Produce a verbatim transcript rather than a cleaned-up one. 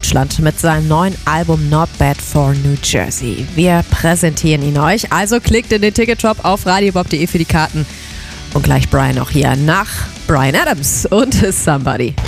Deutschland mit seinem neuen Album Not Bad for New Jersey. Wir präsentieren ihn euch, also klickt in den Ticketshop auf radiobob punkt de für die Karten. Und gleich Brian auch hier nach Bryan Adams und Somebody.